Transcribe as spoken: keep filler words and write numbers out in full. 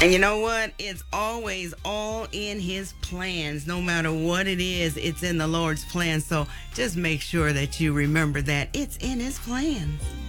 And you know what? It's always all in his plans. No matter what it is, it's in the Lord's plan. So just make sure that you remember that it's in his plans.